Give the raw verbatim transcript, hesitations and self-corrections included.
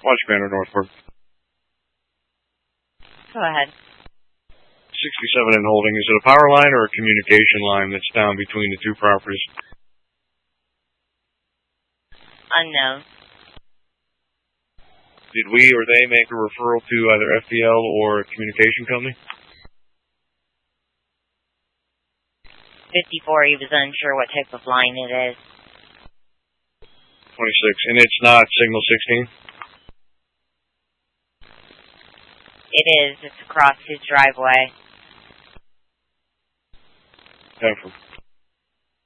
Launch Commander Northport. Go ahead. sixty-seven in holding. Is it a power line or a communication line that's down between the two properties? Unknown. Did we or they make a referral to either F P L or a communication company? fifty-four, he was unsure what type of line it is. twenty-six, and it's not signal sixteen? It is. It's across his driveway. Confirm.